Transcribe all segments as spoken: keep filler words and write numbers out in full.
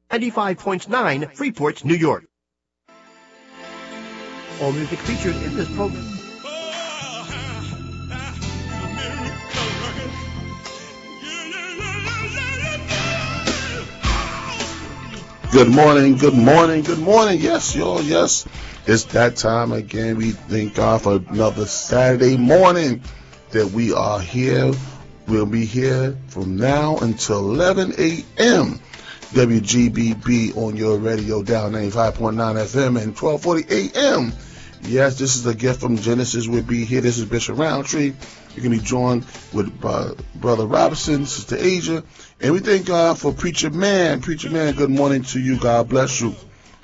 ninety-five point nine Freeport, New York. All music featured in this program. Good morning, good morning, good morning. Yes, y'all, yes. It's that time again. We thank God for another Saturday morning that we are here. We'll be here from now until eleven a.m. W G B B on your radio down ninety-five point nine F M and twelve forty a.m. Yes, this is a gift from Genesis. We'll be here. This is Bishop Roundtree. You can be joined with uh, Brother Robinson, Sister Asia. And we thank God for Preacher Man. Preacher Man, good morning to you. God bless you.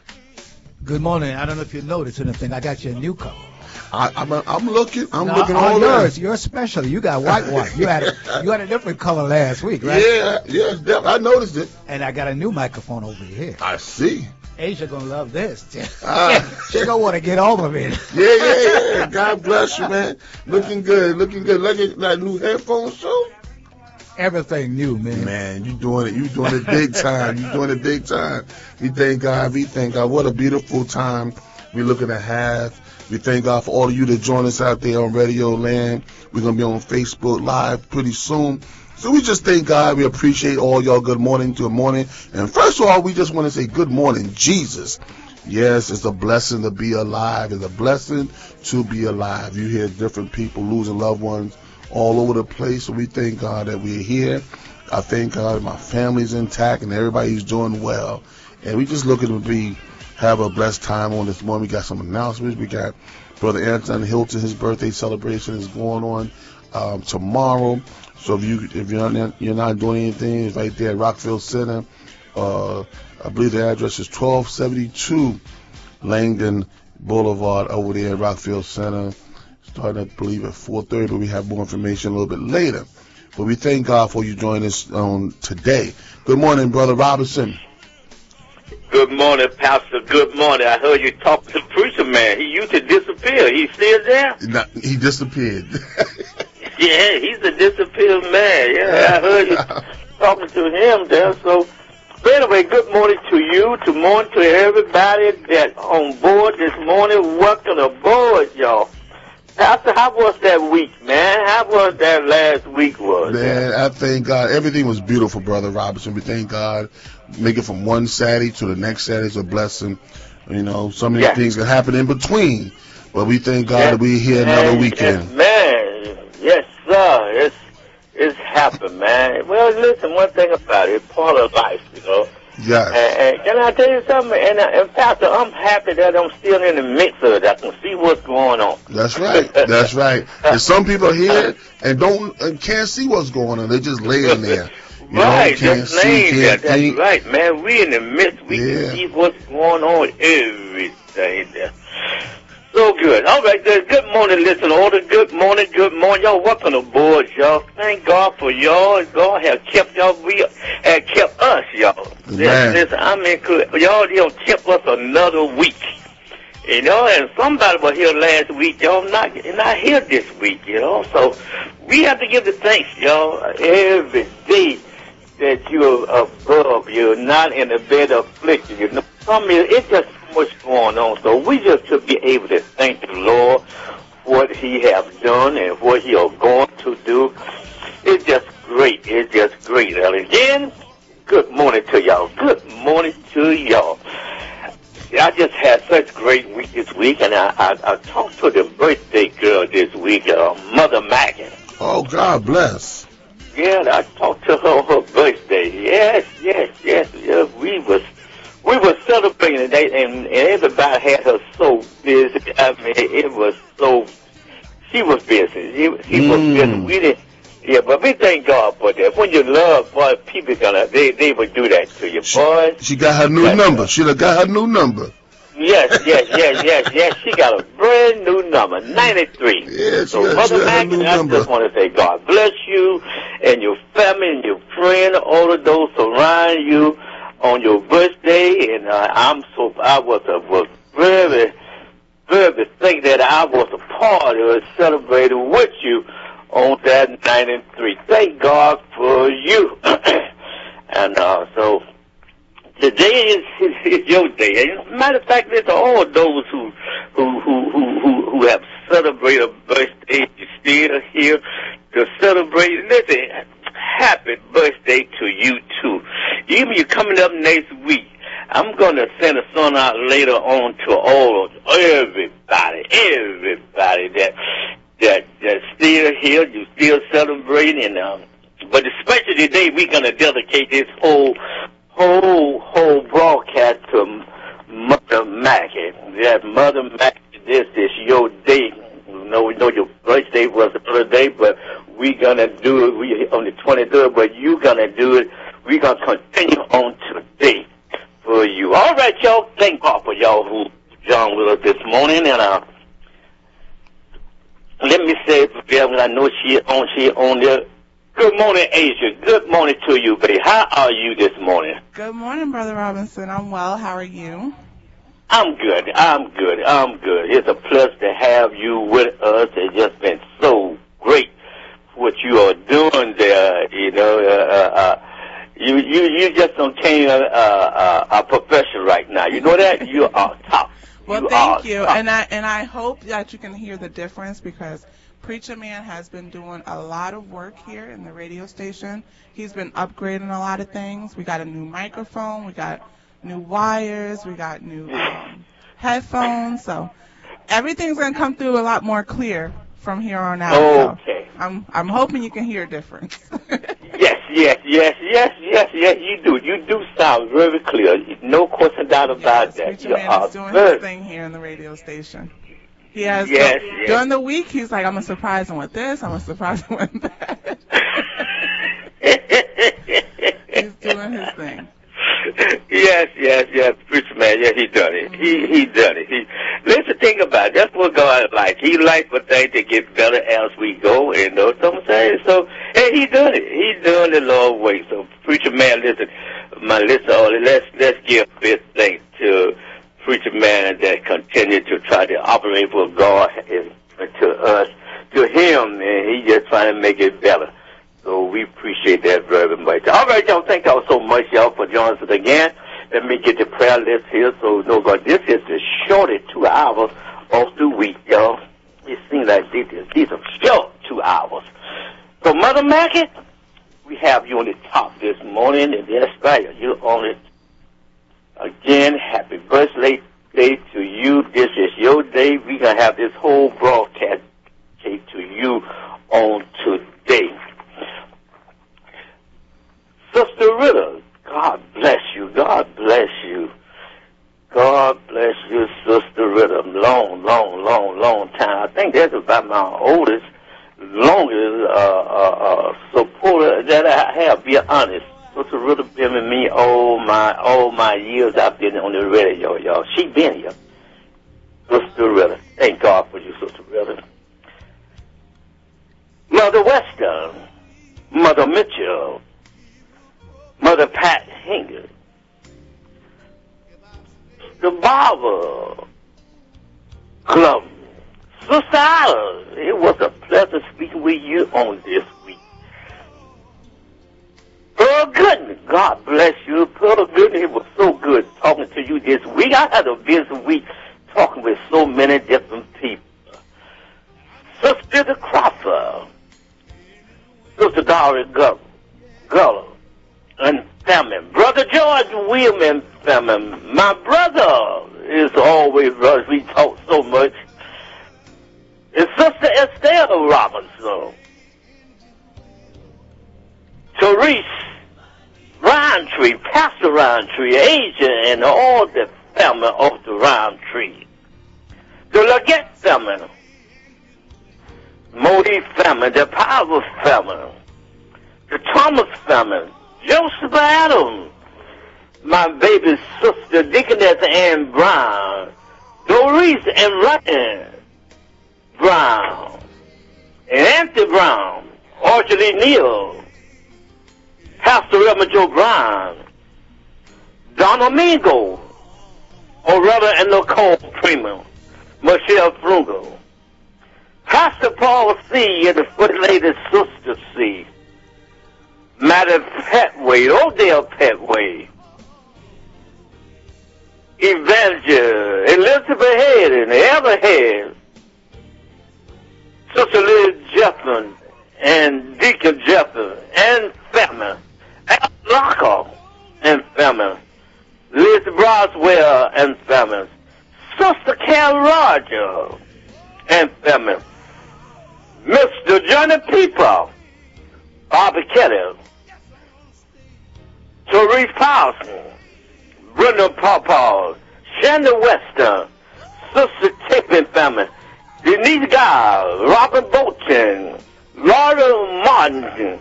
Good morning. I don't know if you noticed anything. I got you a new color. I, I'm, I'm looking. I'm no, looking all all yours. You're special. You got white white. You had a, you had a different color last week, right? Yeah, yeah. I noticed it. And I got a new microphone over here. I see. Asia gonna love this. Uh, she gonna want to get over it. Yeah, yeah, yeah. God bless you, man. Looking good. Looking good. Looking like that new headphone show. Everything new, man. Man, you doing it. You doing it big time. You doing it big time. We thank God. We thank God. What a beautiful time we're looking to have. We thank God for all of you that join us out there on Radio Land. We're going to be on Facebook Live pretty soon. So we just thank God. We appreciate all y'all. Good morning to a morning. And first of all, we just want to say good morning, Jesus. Yes, it's a blessing to be alive. It's a blessing to be alive. You hear different people losing loved ones all over the place. So we thank God that we're here. I thank God my family's intact and everybody's doing well. And we just looking to be have a blessed time on this morning. We got some announcements. We got Brother Anton Hilton. His birthday celebration is going on um, tomorrow. So if you if you're not you're not doing anything, it's right there at Rockville Center. Uh, I believe the address is twelve seventy-two Langdon Boulevard over there at Rockville Center. Starting, I believe, at four thirty, but we have more information a little bit later. But we thank God for you joining us um, today. Good morning, Brother Robinson. Good morning, Pastor. Good morning. I heard you talk to the preacher man. He used to disappear. He's still there? No, he disappeared. Yeah, he's a disappeared man. Yeah, I heard you talking to him there. So, but anyway, good morning to you. Good morning to everybody that's on board this morning. Welcome aboard, y'all. Pastor, how was that week, man? How was that last week was? Man, I thank God. Everything was beautiful, Brother Robinson. We thank God. Make it from one Saturday to the next Saturday is a blessing. You know, so many yes. things can happen in between. But we thank God yes, that we're here man, another weekend. Yes, man. Yes, sir. It's, it's happened, man. Well, listen, one thing about it, part of life, you know. Yes. And, and can I tell you something? And, uh, and Pastor, I'm happy that I'm still in the mix of it. I can see what's going on. That's right. That's right. And some people here and don't and can't see what's going on. They're just laying there. You right. know, can't just see, laying there. can't That's think. right, man. We in the midst. We Yeah. can see what's going on. Everything there. So good. All right, then. Good morning, listen, order. Good morning, good morning. Y'all welcome aboard, y'all. Thank God for y'all. God have kept y'all. We have kept us, y'all. Listen, listen, I mean, y'all, y'all kept us another week. You know, and somebody was here last week, y'all, not, not here this week, you know. So we have to give the thanks, y'all, every day that you're above. You're not in the bed of affliction. You know, some it's just much going on, so we just should be able to thank the Lord for what He has done and what He is going to do. It's just great. It's just great. And again, good morning to y'all. Good morning to y'all. I just had such a great week this week, and I, I, I talked to the birthday girl this week, uh, Mother Mackin. Oh, God bless. Yeah, I talked to her on her birthday. Yes, yes, yes, yes. We was We were celebrating today, and, and everybody had her so busy. I mean, it was so, she was busy. She, she mm. was busy. We didn't, yeah, but we thank God for that. When you love, boy, people gonna, they, they would do that to you, she, boy. She got her new That's number. Her. She done got her new number. Yes, yes, yes, yes, yes. She got a brand new number, ninety-three. Yeah, she so, got, Mother she got Mac, her new I number. just want to say God bless you and your family and your friends, all of those around you on your birthday. And uh, I'm so, I was, uh, was very, very thankful that I was a part of celebrating with you on that ninety-three. Thank God for you. And uh, so, today is, is, is your day. And matter of fact, listen, all those who who who who who, who have celebrated a birthday, you still here to celebrate. Listen, happy birthday to you too. Even you coming up next week, I'm gonna send a song out later on to all of everybody, everybody that that that's still here, you still celebrating. Um, but especially today, we're gonna dedicate this whole. Whole, whole broadcast to Mother Mackie. That Mother Mackie, this is your day. You know, we know your birthday was the other day, but we gonna do it we, on the twenty-third, but you gonna do it. We gonna continue on today for you. All right, y'all. Thank God for y'all who joined with us this morning. And uh, let me say, I know she on, she on there. Good morning, Asia. Good morning to you, baby. How are you this morning? Good morning, Brother Robinson. I'm well. How are you? I'm good. I'm good. I'm good. It's a pleasure to have you with us. It's just been so great what you are doing there. You know, uh, uh, you you you just became a, a, a professional right now. You know that? You are top. Well, you thank you, top. and I and I hope that you can hear the difference because Preacher Man has been doing a lot of work here in the radio station. He's been upgrading a lot of things. We got a new microphone. We got new wires. We got new um, headphones. So everything's going to come through a lot more clear from here on out. Okay. So I'm I'm hoping you can hear a difference. Yes, yes, yes, yes, yes, yes, you do. You do sound very clear. No question doubt about yes, that. Preacher You Man are is doing very... his thing here in the radio station. He has yes, so, yes. During the week, he's like, I'm going to surprise him with this. I'm going to surprise him with that. He's doing his thing. Yes, yes, yes, Preacher Man, yeah, he done it. He he done it. He listen, think about it. That's what God like. He like for things to get better as we go, and you know what I'm saying? So, hey, he done it. He done the Lord way. So, Preacher Man, listen, my listen, only let's let's give big thanks to Preacher Man that continue to try to operate for God and to us, to him, and he just trying to make it better. So we appreciate that very much. All right, y'all. Thank y'all so much, y'all, for joining us again. Let me get the prayer list here. So, no, God, this is the shortest two hours of the week, y'all. It seems like these, these are short two hours. So, Mother Mackie, we have you on the top this morning, and that's right. You're on it. Again, happy birthday day to you. This is your day. We're going to have this whole broadcast to you on today. Sister Ritter, God bless you. God bless you. God bless you, Sister Ritter. Long, long, long, long time. I think that's about my oldest, longest uh, uh, uh, supporter that I have, be honest. Sister Ritter been with me all my all my years I've been on the radio, y'all. She been here. Sister Ritter. Thank God for you, Sister Ritter. Mother Western, Mother Mitchell, Mother Pat Hinger, the Barber Club, Sister Alice. It was a pleasure speaking with you on this week. Pearl Goodman, God bless you. Pearl Goodman, it was so good talking to you this week. I had a busy week talking with so many different people. Sister the Crawford, Sister Dory Guller, and family. Brother George William family. My brother is always, we talk so much. And Sister Estelle Robinson. Therese Roundtree, Pastor Roundtree, Asia, and all the family of the Roundtree. The Leggett family. Modi family, the Power family. The Thomas family. Joseph Adams, my baby sister, Deaconess Ann Brown, Doris and Ryan Brown, and Anthony Brown, Archie Neal, Pastor Emma Joe Brown, Don Domingo, Oretta and Nicole Primo, Michelle Frugal, Pastor Paul C. and the Foot Lady Sister C. Matter Petway, Odell Petway, Head, Sister Liz Jeffman, and Deacon Jeffman, and family, Al Locker and family, Liz Broswell and family, Sister Carol Roger and family, Mister Johnny People, Bobby Kelly, Therese Paulson, Brenda Pawpaw, Shandy Wester, Sister Tippin family, Denise Guy, Robert Bolton, Laura Martin,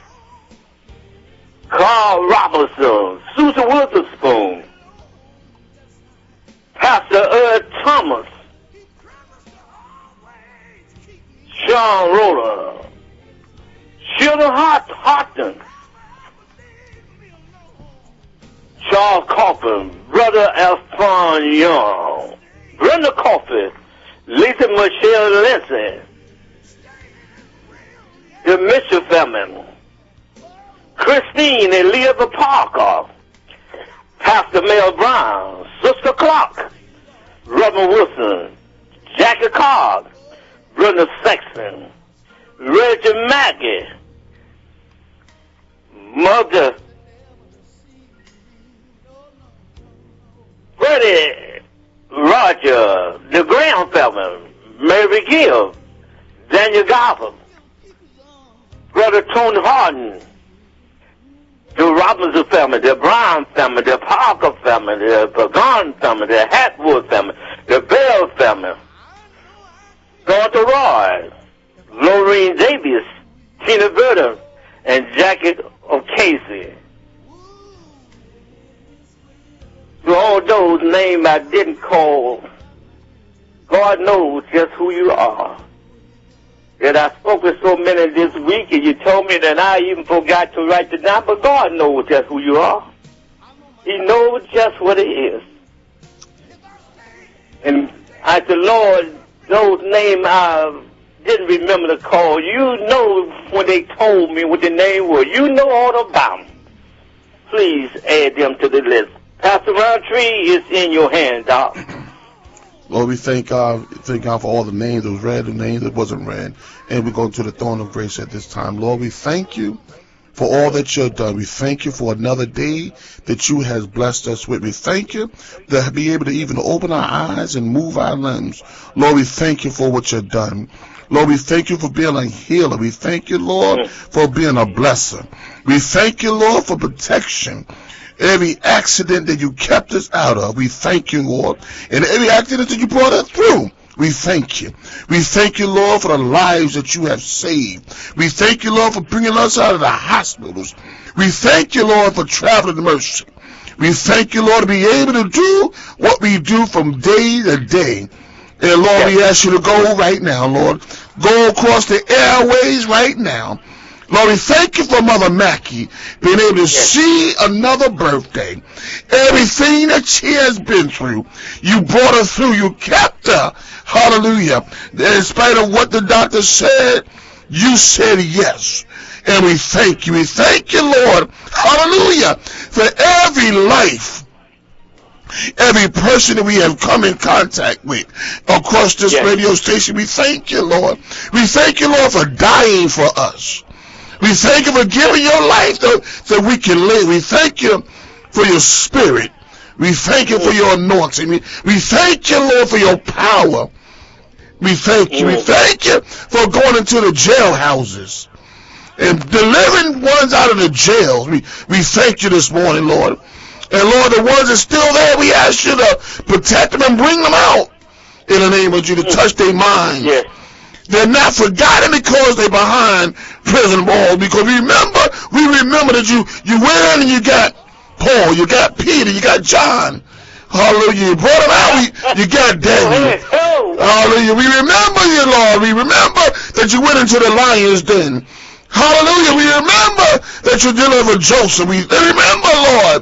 Carl Robinson, Susan Witherspoon, Pastor Earl Thomas, Sean Roller, Sheldon Hart Harton, Charles Coffin, Brother Alphon Young, Brenda Coffin, Lisa Michelle Lindsay, the Mitchell family, Christine Elizabeth Parker, Pastor Mel Brown, Sister Clark, Reverend Wilson, Jackie Cobb, Brenda Sexton, Reggie Mackey, Mother Freddie Roger, the Graham family, Mary Gill, Daniel Gotham, Brother Tony Harden, the Robinson family, the Brown family, the Parker family, the Pagan family, the Hatwood family, the Bell family, Dorothy Roy, Lorraine Davis, Tina Burton, and Jackie O'Casey. To all those names I didn't call, God knows just who you are. That I spoke with so many this week, and you told me that I even forgot to write it down, but God knows just who you are. He knows just what it is. And I said, Lord, those names I didn't remember to call, you know when they told me what the name was. You know all about them. Please add them to the list. Pastor Roundtree is in your hands, Doc. Lord, we thank God, thank God for all the names that was read, the names that wasn't read. And we go to the throne of grace at this time. Lord, we thank you for all that you've done. We thank you for another day that you has blessed us with. We thank you to be able to even open our eyes and move our limbs. Lord, we thank you for what you've done. Lord, we thank you for being a healer. We thank you, Lord, for being a blesser. We thank you, Lord, for protection. Every accident that you kept us out of, we thank you, Lord. And every accident that you brought us through, we thank you. We thank you, Lord, for the lives that you have saved. We thank you, Lord, for bringing us out of the hospitals. We thank you, Lord, for traveling mercy. We thank you, Lord, to be able to do what we do from day to day. And, Lord, we ask you to go right now, Lord. Go across the airways right now. Lord, we thank you for Mother Mackey being able to yes. see another birthday. Everything that she has been through, you brought her through. You kept her. Hallelujah. In spite of what the doctor said, you said yes. And we thank you. We thank you, Lord. Hallelujah. For every life, every person that we have come in contact with across this yes. radio station, we thank you, Lord. We thank you, Lord, for dying for us. We thank you for giving your life so, so we can live. We thank you for your spirit. We thank you for your anointing. We, we thank you, Lord, for your power. We thank you. We thank you for going into the jailhouses and delivering ones out of the jails. We, we thank you this morning, Lord. And, Lord, the ones that are still there, we ask you to protect them and bring them out in the name of Jesus, to touch their minds. Yes. They're not forgotten because they're behind prison walls. Because remember, we remember that you, you went in and you got Paul, you got Peter, you got John. Hallelujah. You brought them out, you got Daniel. Hallelujah. We remember you, Lord. We remember that you went into the lion's den. Hallelujah. We remember that you delivered Joseph. We remember, Lord,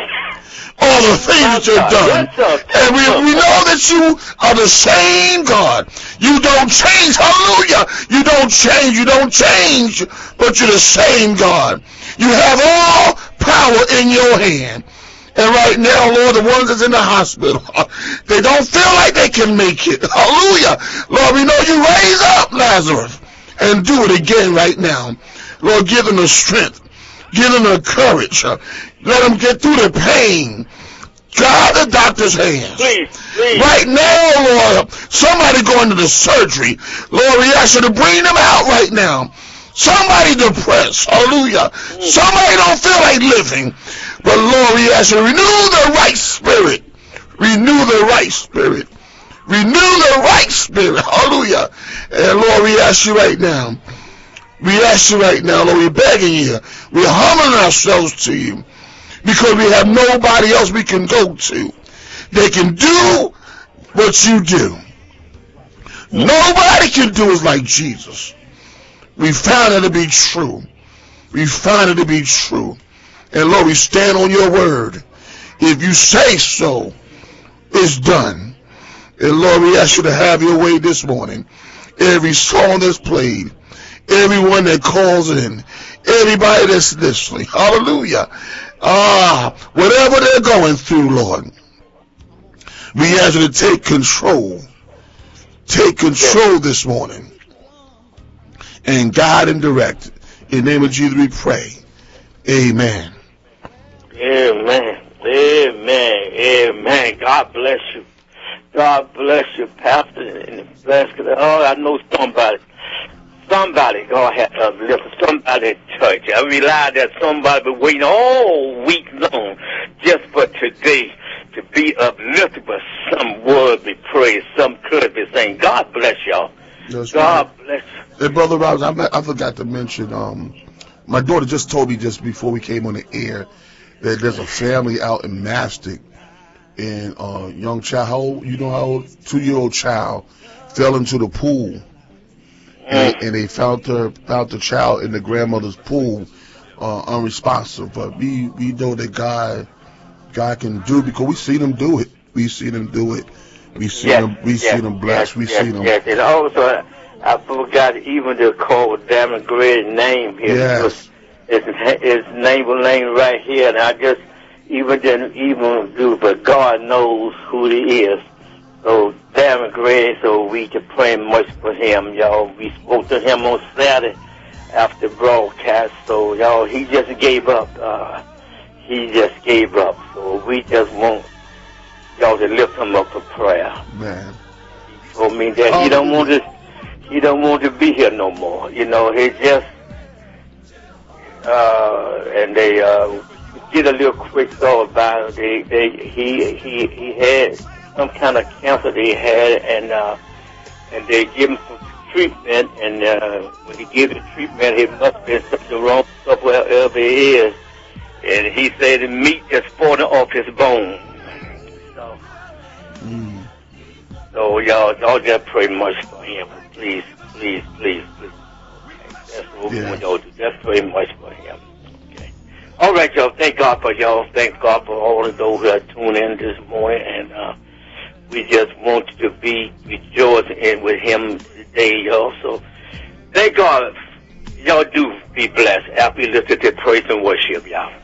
all the things that you've done. And we, we know that you are the same God. You don't change. Hallelujah. You don't change. You don't change. But you're the same God. You have all power in your hand. And right now, Lord, the ones that's in the hospital, they don't feel like they can make it. Hallelujah. Lord, we know you raise up Lazarus and do it again right now. Lord, give them the strength. Give them the courage. Let them get through the pain. God, the doctor's hands. Please, please. Right now, Lord, somebody going to the surgery. Lord, we ask you to bring them out right now. Somebody depressed. Hallelujah. Somebody don't feel like living. But Lord, we ask you to renew the right spirit. Renew the right spirit. Renew the right spirit. Hallelujah. And Lord, we ask you right now. We ask you right now, Lord, we're begging you. We're humbling ourselves to you. Because we have nobody else we can go to. They can do what you do. Nobody can do us like Jesus. We found it to be true. We found it to be true. And Lord, we stand on your word. If you say so, it's done. And Lord, we ask you to have your way this morning. Every song that's played, everyone that calls in, everybody that's listening, hallelujah. Ah, whatever they're going through, Lord, we ask you to take control. Take control this morning. And guide and direct. In the name of Jesus we pray. Amen. Amen. Amen. Amen. God bless you. God bless you, Pastor. And bless you. Oh, I know somebody. Somebody, God has uplifted somebody in church. I realize that somebody been waiting all week long just for today to be uplifted, but some word be praised, some could be saying, God bless y'all. That's God right. bless you. Hey, Brother Rouse, I, I forgot to mention, um, my daughter just told me just before we came on the air that there's a family out in Mastic, and a uh, young child, how old, you know how old, two-year-old child fell into the pool. And they, and they found her, found the child in the grandmother's pool, uh, unresponsive. But we, we know that God, God can do, because we seen him do it. We seen him do it. We seen yes, him, we yes, seen him bless. Yes, we yes, seen him. Yes, and also I forgot even to call Damon Gray's name here. Yes. His, his name was laying right here, and I just even didn't even do, but God knows who he is. So, Darren Gray, so we can pray much for him, y'all. We spoke to him on Saturday after broadcast, so, y'all, he just gave up. Uh, he just gave up. So we just want y'all to lift him up for prayer. Man. He told me that oh, he don't want to, he don't want to be here no more. You know, he just, uh, and they, uh, get a little quick thought about it. They, they, he, he, he had some kind of cancer they had, and uh, and they give him some treatment, and uh, when he gave the treatment, it must have been something wrong somewhere wherever he is, and he said the meat just falling off his bone. So, Mm. so y'all, y'all just pray much for him, please, please, please, please. That's what we Yeah. want y'all to do. Just pray much for him. Okay. All right, y'all. Thank God for y'all. Thank God for all of those who are tuning in this morning, and uh, we just want you to be rejoicing in with him today, y'all. So thank God. Y'all do be blessed after you listen to praise and worship, y'all.